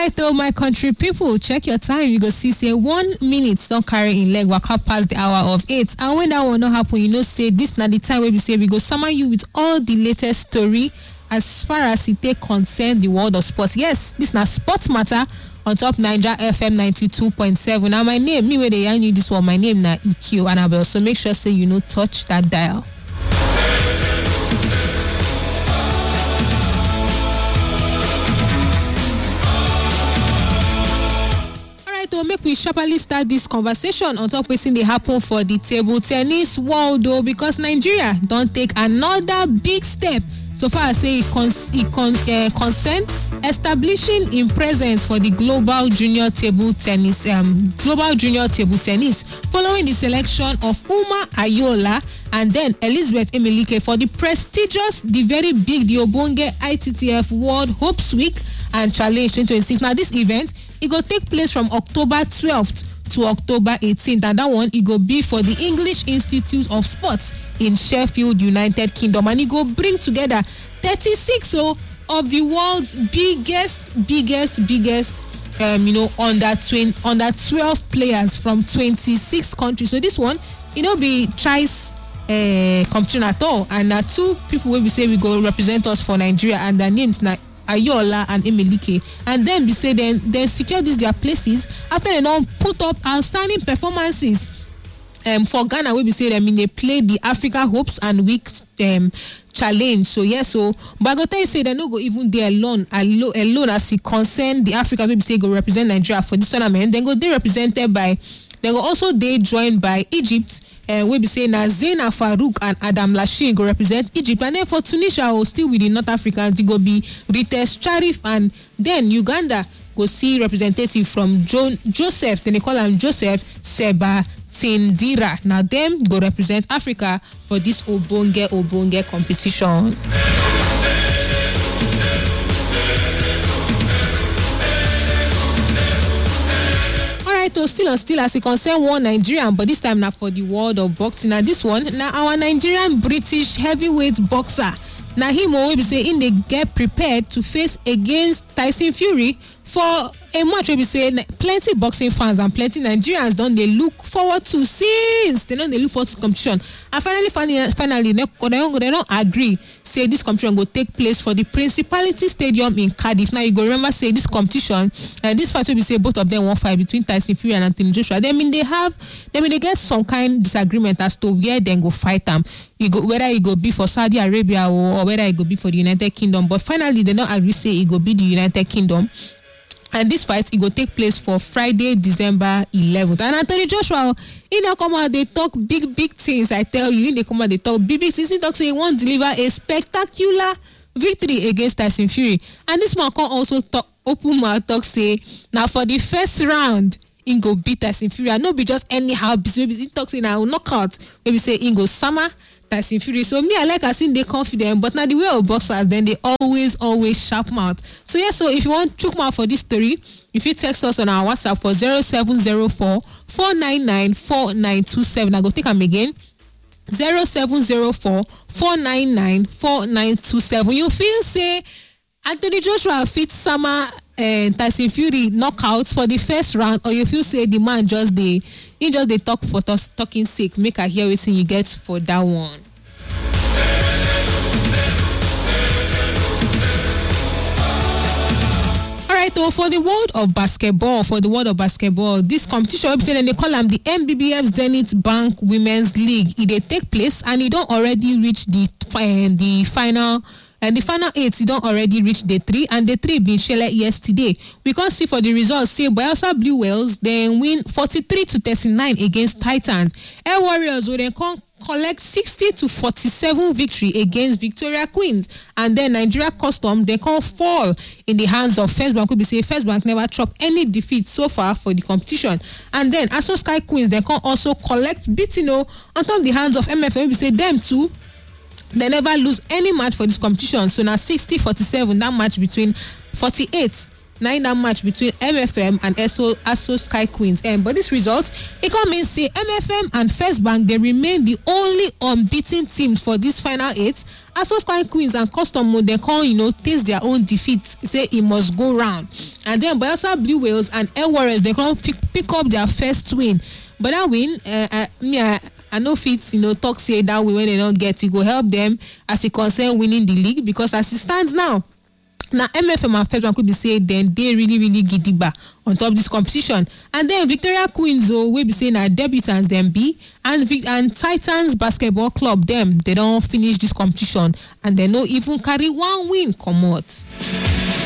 Alright though, my country people, check your time. You go see say 1 minute don't carry in leg waka past the hour of 8. And when that will not happen, you know say this na the time where we say we go summon you with all the latest story as far as it take concern the world of sports. Yes, this na sports matter on top Niger FM 92.7. Now my name, me where they yarn you this one, my name na EQ Annabelle. So make sure say you know touch that dial. To make we sharply start this conversation on top wetin dey happen for the table tennis world though, because Nigeria don't take another big step so far as say concern establishing im presence for the global junior table tennis following the selection of Uma Ayola and then Elizabeth Emelike for the prestigious, the very big, the Obonge ITTF World Hopes Week and Challenge 2026. Now this event, it go take place from October 12th to October 18th, and that one it go be for the English Institute of Sports in Sheffield, United Kingdom, and it go bring together 36 of the world's biggest under 12 players from 26 countries. So this one, be choice competition at all, and two people will be say we go represent us for Nigeria, and their names now Ayola and Emelike, and then we say then secure these their places after they don't put up outstanding performances for Ghana, where we say them they play the Africa Hopes and Weeks challenge. But I go tell you say they no go even there alone as it concern the Africa, where we say go represent Nigeria for this tournament. Then go they represented by, they go also they joined by Egypt. We be saying na Zaina Farouk and Adam Lashin go represent Egypt, and then for Tunisia still within North Africa it go be Rites Sharif, and then Uganda go see representative from Joseph, then they call him Joseph Seba Tindira. Now them go represent Africa for this Obonge competition. So still as it concern one Nigerian, but this time now for the world of boxing. Now this one, now our Nigerian British heavyweight boxer, now him will be saying they get prepared to face against Tyson Fury for a match where we say plenty boxing fans and plenty Nigerians don't they look forward to since they look forward to competition. And finally they don't agree say this competition will take place for the Principality Stadium in Cardiff. Now you go remember say this competition and this fight will be say both of them won't fight between Tyson Fury and Anthony Joshua. They get some kind of disagreement as to where they go fight them. Whether it go be for Saudi Arabia or whether it go be for the United Kingdom. But finally they don't agree say it go be the United Kingdom. And this fight, it will take place for Friday, December 11th. And Anthony Joshua, he now come out, they talk big things. I tell you, they come out, they talk big things. He talk say he won't deliver a spectacular victory against Tyson Fury. And this man can also talk, open mouth talk say, now for the first round, he go beat Tyson Fury. And not be just anyhow, he talk say now knockout. Maybe say he go summer Tyson Fury. So me, I like I seen they confident, but now the way of boxers, then they always sharp mouth. So so if you want chook mouth for this story, if you text us on our WhatsApp for 0704-499-4927. I go take them again. 0704-499-4927. You feel say Anthony Joshua fit summer Tyson Fury knockouts for the first round, or you feel say the man just they talk for talking sake, make I hear everything you get for that one. Alright, so for the world of basketball, this competition, they call them the MBBF Zenith Bank Women's League. It take place and it don't already reach the final. And the final 8, you don't already reach day 3, and day 3 been shared yesterday. We can see for the results, say Bayelsa Blue Whales then win 43-39 against Titans. Air Warriors will then collect 60-47 victory against Victoria Queens, and then Nigeria Custom they can fall in the hands of First Bank. Could be say First Bank never chopped any defeat so far for the competition, and then Aso Sky Queens they can also collect beating on top the hands of MFM. We say them too. They never lose any match for this competition. So now 60-47, that match between 48 na in that match between MFM and Aso Sky Queens. But this result, it come mean say MFM and First Bank they remain the only unbeaten teams for this final 8. Aso Sky Queens and Custom they can taste their own defeat. Say it must go round. And then Bayelsa Blue Whales and Air Warriors they can pick up their first win. But that win, I know fit talk say that win when they don't get it go help them as it concern winning the league, because as it stands now MFM and First Bank could be say then they really gidigba on top of this competition. And then Victoria Queens we be saying debutants them be and Titans Basketball Club them they don't finish this competition and they no even carry one win come out.